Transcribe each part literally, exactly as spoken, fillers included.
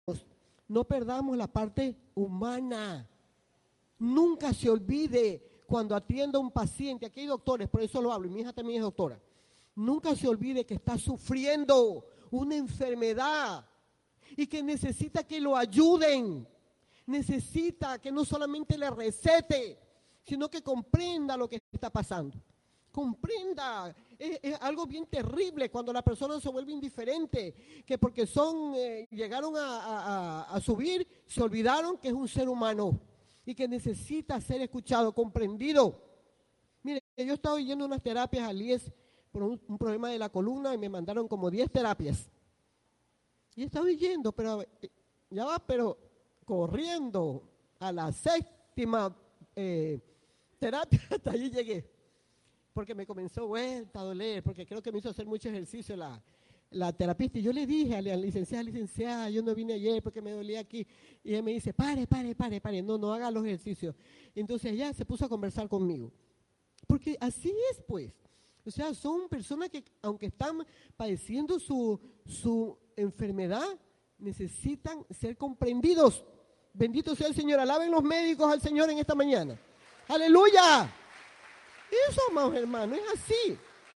no perdamos la parte humana. Nunca se olvide cuando atienda a un paciente, aquí hay doctores, por eso lo hablo, y mi hija también es doctora. Nunca se olvide que está sufriendo una enfermedad y que necesita que lo ayuden. Necesita que no solamente le recete, sino que comprenda lo que está pasando. Comprenda, es, es algo bien terrible cuando la persona se vuelve indiferente, que porque son, eh, llegaron a, a, a subir, se olvidaron que es un ser humano y que necesita ser escuchado, comprendido. Mire, yo estaba yendo unas terapias al I E S por un, un problema de la columna y me mandaron como diez terapias. Y estaba yendo, pero ya va, pero corriendo a la séptima eh, terapia, hasta allí llegué. Porque me comenzó vuelta a doler, porque creo que me hizo hacer mucho ejercicio la, la terapista. Y yo le dije a la licenciada, licenciada, yo no vine ayer porque me dolía aquí. Y ella me dice, pare, pare, pare, pare, no, no haga los ejercicios. Entonces ella se puso a conversar conmigo. Porque así es, pues. O sea, son personas que, aunque están padeciendo su, su enfermedad, necesitan ser comprendidos. Bendito sea el Señor. Alaben los médicos al Señor en esta mañana. ¡Aleluya! Eso, amados hermanos, es así.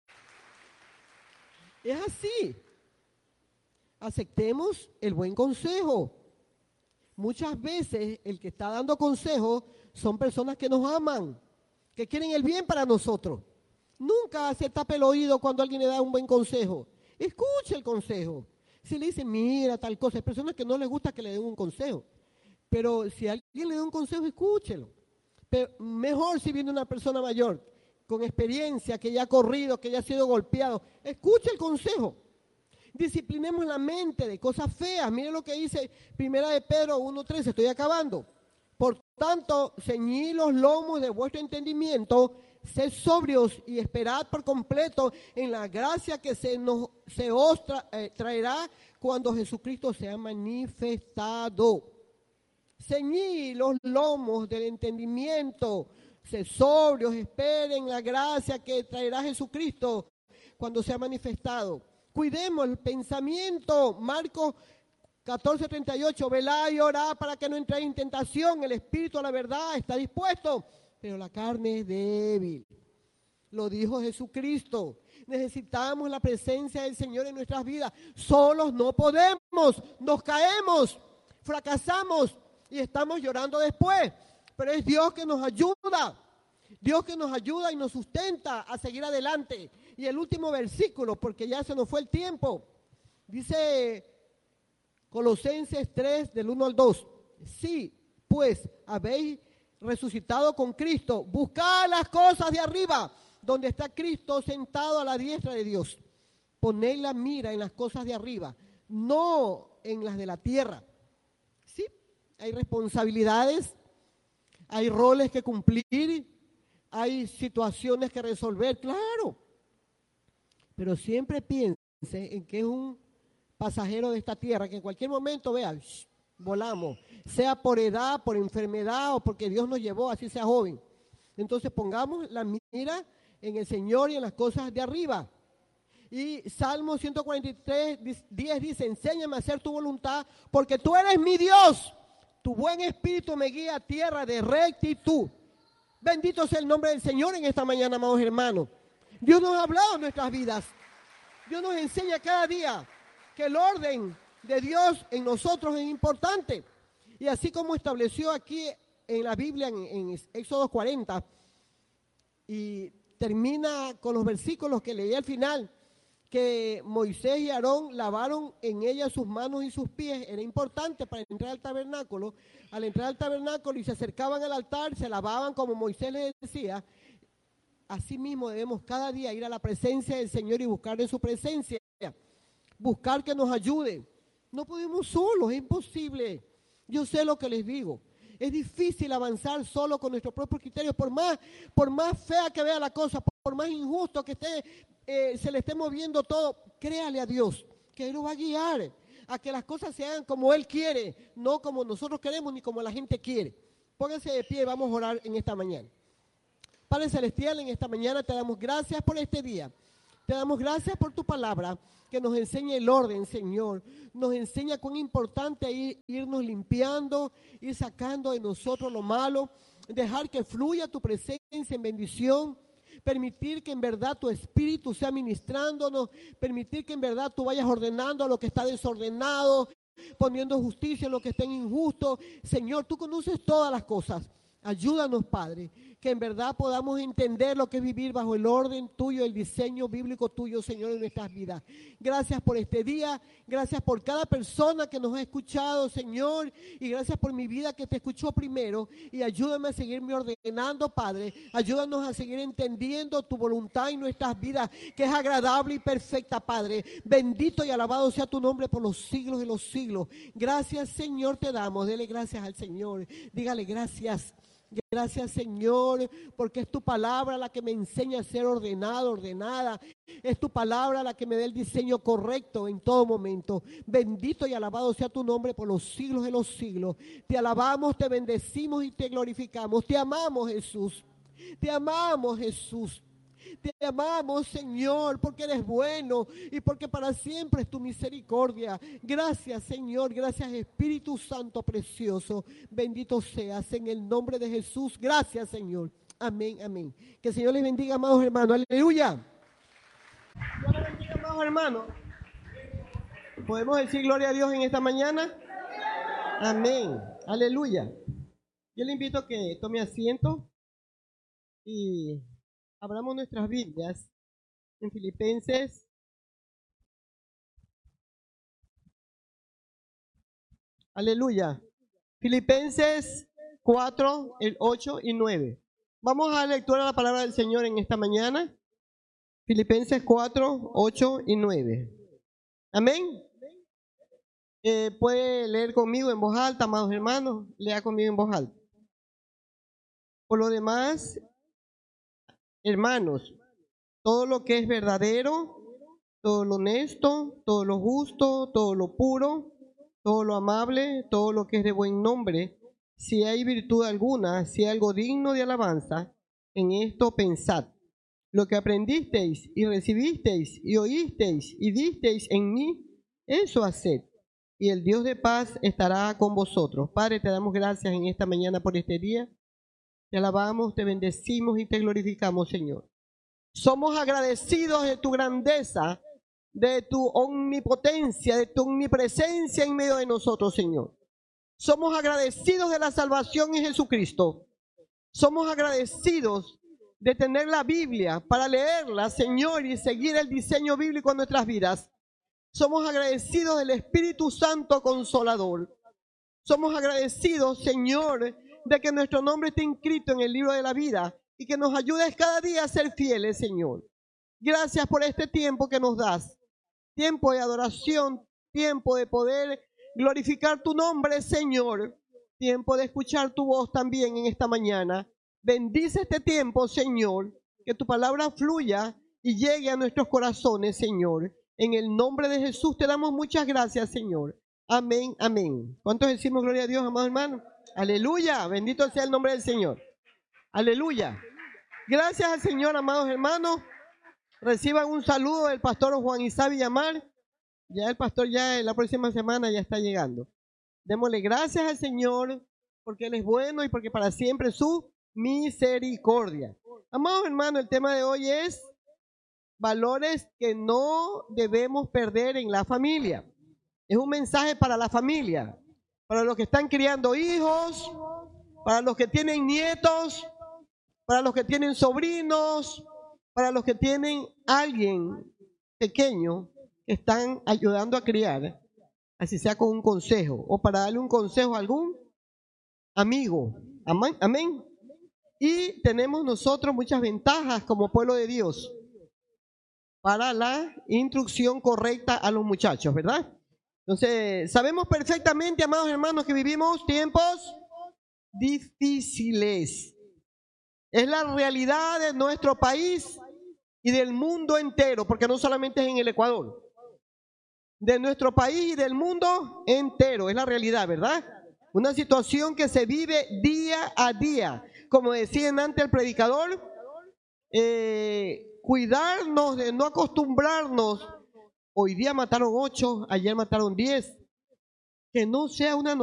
Es así. Aceptemos el buen consejo. Muchas veces el que está dando consejo son personas que nos aman, que quieren el bien para nosotros. Nunca se tape el oído cuando alguien le da un buen consejo. Escuche el consejo. Si le dice, mira, tal cosa, hay personas que no les gusta que le den un consejo. Pero si alguien le da un consejo, escúchelo. Pero mejor si viene una persona mayor, con experiencia, que ya ha corrido, que ya ha sido golpeado. Escuche el consejo. Disciplinemos la mente de cosas feas. Mire lo que dice Primera de Pedro uno trece, estoy acabando. Por tanto, ceñid los lomos de vuestro entendimiento, sed sobrios y esperad por completo en la gracia que se, nos, se os tra, eh, traerá cuando Jesucristo sea manifestado. Ceñid los lomos del entendimiento, sed sobrios, esperen la gracia que traerá Jesucristo cuando sea manifestado. Cuidemos el pensamiento. Marcos catorce treinta y ocho, velad y orad para que no entréis en tentación. El espíritu a la verdad está dispuesto, pero la carne es débil. Lo dijo Jesucristo. Necesitamos la presencia del Señor en nuestras vidas. Solos no podemos, nos caemos, fracasamos y estamos llorando después. Pero es Dios que nos ayuda. Dios que nos ayuda y nos sustenta a seguir adelante. Y el último versículo, porque ya se nos fue el tiempo, dice Colosenses tres, del uno al dos. Sí, pues habéis resucitado con Cristo, buscad las cosas de arriba, donde está Cristo sentado a la diestra de Dios. Poned la mira en las cosas de arriba, no en las de la tierra. Sí, hay responsabilidades, hay roles que cumplir, hay situaciones que resolver, claro. Pero siempre piense en que es un pasajero de esta tierra, que en cualquier momento, vea, shh, volamos, sea por edad, por enfermedad o porque Dios nos llevó, así sea joven. Entonces pongamos la mira en el Señor y en las cosas de arriba. Y Salmo ciento cuarenta y tres, diez dice, enséñame a hacer tu voluntad, porque tú eres mi Dios. Tu buen espíritu me guía a tierra de rectitud. Bendito sea el nombre del Señor en esta mañana, amados hermanos. Dios nos ha hablado en nuestras vidas. Dios nos enseña cada día que el orden de Dios en nosotros es importante. Y así como estableció aquí en la Biblia, en, en Éxodo cuarenta, y termina con los versículos que leí al final, que Moisés y Aarón lavaron en ella sus manos y sus pies. Era importante para entrar al tabernáculo. Al entrar al tabernáculo y se acercaban al altar, se lavaban como Moisés les decía. Asimismo debemos cada día ir a la presencia del Señor y buscar en su presencia, buscar que nos ayude. No podemos solos, es imposible. Yo sé lo que les digo. Es difícil avanzar solo con nuestros propios criterios, por más, por más fea que vea la cosa, por más injusto que esté, eh, se le esté moviendo todo, créale a Dios, que Él nos va a guiar a que las cosas se hagan como Él quiere, no como nosotros queremos ni como la gente quiere. Pónganse de pie, vamos a orar en esta mañana. Padre Celestial, en esta mañana te damos gracias por este día. Te damos gracias por tu palabra, que nos enseña el orden, Señor. Nos enseña cuán importante es irnos limpiando, ir sacando de nosotros lo malo, dejar que fluya tu presencia en bendición, permitir que en verdad tu espíritu sea ministrándonos, permitir que en verdad tú vayas ordenando a lo que está desordenado, poniendo justicia en lo que está injusto. Señor, tú conoces todas las cosas. Ayúdanos, Padre, que en verdad podamos entender lo que es vivir bajo el orden tuyo, el diseño bíblico tuyo, Señor, en nuestras vidas. Gracias por este día, gracias por cada persona que nos ha escuchado, Señor, y gracias por mi vida que te escuchó primero. Y ayúdame a seguirme ordenando, Padre. Ayúdanos a seguir entendiendo tu voluntad en nuestras vidas, que es agradable y perfecta, Padre. Bendito y alabado sea tu nombre por los siglos de los siglos. Gracias, Señor, te damos. Dele gracias al Señor. Dígale gracias. Gracias, Señor, porque es tu palabra la que me enseña a ser ordenado, ordenada. Es tu palabra la que me da el diseño correcto en todo momento. Bendito y alabado sea tu nombre por los siglos de los siglos. Te alabamos, te bendecimos y te glorificamos. Te amamos, Jesús. Te amamos, Jesús. Te amamos, Señor, porque eres bueno y porque para siempre es tu misericordia. Gracias, Señor. Gracias, Espíritu Santo precioso. Bendito seas en el nombre de Jesús. Gracias, Señor. Amén, amén. Que el Señor les bendiga, amados hermanos. Aleluya. Dios les bendiga, amados hermanos. ¿Podemos decir gloria a Dios en esta mañana? Amén. Aleluya. Yo le invito a que tome asiento y abramos nuestras Biblias en Filipenses Aleluya. Filipenses cuatro, el ocho y nueve. Vamos a lectura la palabra del Señor en esta mañana. Filipenses cuatro, ocho y nueve. Amén. Eh, puede leer conmigo en voz alta, amados hermanos. Lea conmigo en voz alta. Por lo demás, hermanos, todo lo que es verdadero, todo lo honesto, todo lo justo, todo lo puro, todo lo amable, todo lo que es de buen nombre, si hay virtud alguna, si hay algo digno de alabanza, en esto pensad. Lo que aprendisteis y recibisteis y oísteis y disteis en mí, eso haced, y el Dios de paz estará con vosotros. Padre, te damos gracias en esta mañana por este día. Te alabamos, te bendecimos y te glorificamos, Señor. Somos agradecidos de tu grandeza, de tu omnipotencia, de tu omnipresencia en medio de nosotros, Señor. Somos agradecidos de la salvación en Jesucristo. Somos agradecidos de tener la Biblia para leerla, Señor, y seguir el diseño bíblico en nuestras vidas. Somos agradecidos del Espíritu Santo Consolador. Somos agradecidos, Señor, de que nuestro nombre esté inscrito en el libro de la vida y que nos ayudes cada día a ser fieles, Señor. Gracias por este tiempo que nos das. Tiempo de adoración, tiempo de poder glorificar tu nombre, Señor. Tiempo de escuchar tu voz también en esta mañana. Bendice este tiempo, Señor, que tu palabra fluya y llegue a nuestros corazones, Señor. En el nombre de Jesús te damos muchas gracias, Señor. Amén, amén. ¿Cuántos decimos gloria a Dios, amados hermanos? Aleluya, bendito sea el nombre del Señor. Aleluya. Gracias al Señor, amados hermanos. Reciban un saludo del pastor Juan Isá Villamar. Ya el pastor ya en la próxima semana ya está llegando. Démosle gracias al Señor porque Él es bueno y porque para siempre su misericordia. Amados hermanos, el tema de hoy es valores que no debemos perder en la familia. Es un mensaje para la familia, para los que están criando hijos, para los que tienen nietos, para los que tienen sobrinos, para los que tienen alguien pequeño que están ayudando a criar, así sea con un consejo, o para darle un consejo a algún amigo. Amén. Amén. Y tenemos nosotros muchas ventajas como pueblo de Dios para la instrucción correcta a los muchachos, ¿verdad? Entonces, sabemos perfectamente, amados hermanos, que vivimos tiempos difíciles. Es la realidad de nuestro país y del mundo entero, porque no solamente es en el Ecuador. De nuestro país y del mundo entero, es la realidad, ¿verdad? Una situación que se vive día a día. Como decía antes el predicador, eh, cuidarnos de no acostumbrarnos. Hoy día mataron ocho, ayer mataron diez. Que no sea una